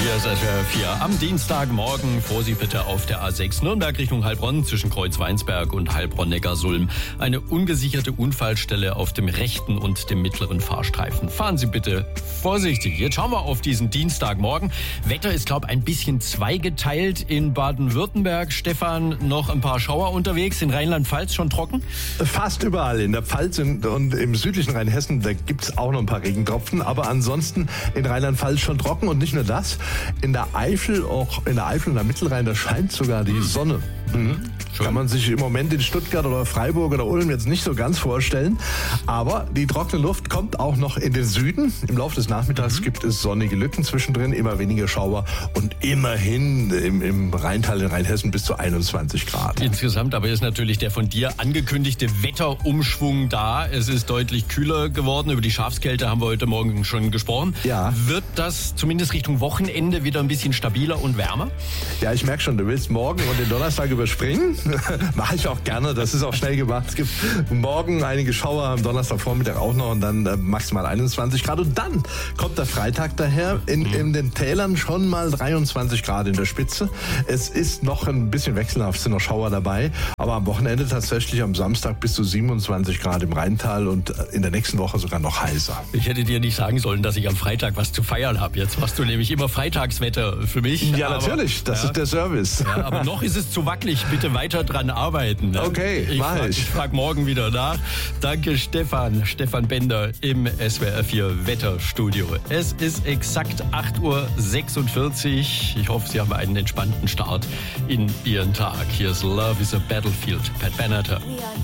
Hier ist SWR 4 am Dienstagmorgen. Vorsicht bitte auf der A6 Nürnberg Richtung Heilbronn zwischen Kreuzweinsberg und Heilbronn-Neckarsulm. Eine ungesicherte Unfallstelle auf dem rechten und dem mittleren Fahrstreifen. Fahren Sie bitte vorsichtig. Jetzt schauen wir auf diesen Dienstagmorgen. Wetter ist, glaube ich, ein bisschen zweigeteilt in Baden-Württemberg. Stefan, noch ein paar Schauer unterwegs. In Rheinland-Pfalz schon trocken? Fast überall. In der Pfalz und im südlichen Rheinhessen, da gibt's auch noch ein paar Regentropfen. Aber ansonsten in Rheinland-Pfalz schon trocken. Und nicht nur das, in der Eifel und der Mittelrhein, da scheint sogar die Sonne. Kann man sich im Moment in Stuttgart oder Freiburg oder Ulm jetzt nicht so ganz vorstellen. Aber die trockene Luft kommt auch noch in den Süden. Im Laufe des Nachmittags gibt es sonnige Lücken zwischendrin, immer weniger Schauer und immerhin im Rheintal in Rheinhessen bis zu 21 Grad. Insgesamt aber ist natürlich der von dir angekündigte Wetterumschwung da. Es ist deutlich kühler geworden. Über die Schafskälte haben wir heute Morgen schon gesprochen. Ja. Wird das zumindest Richtung Wochenende wieder ein bisschen stabiler und wärmer? Ja, ich merke schon, du willst morgen und den Donnerstag überspringen. Mache ich auch gerne, das ist auch schnell gemacht. Es gibt morgen einige Schauer, am Donnerstagvormittag auch noch und dann maximal 21 Grad. Und dann kommt der Freitag daher, in den Tälern schon mal 23 Grad in der Spitze. Es ist noch ein bisschen wechselhaft, sind noch Schauer dabei, aber am Wochenende tatsächlich am Samstag bis zu 27 Grad im Rheintal und in der nächsten Woche sogar noch heißer. Ich hätte dir nicht sagen sollen, dass ich am Freitag was zu feiern habe. Jetzt machst du nämlich immer Freitagswetter für mich. Ja, natürlich, das ist der Service. Ja, aber noch ist es zu wackelig. Bitte weiter dran arbeiten. Ne? Okay, Ich frage morgen wieder nach. Danke, Stefan. Stefan Bender im SWR 4 Wetterstudio. Es ist exakt 8:46 Uhr. Ich hoffe, Sie haben einen entspannten Start in Ihren Tag. Hier ist Love is a Battlefield. Pat Benatar.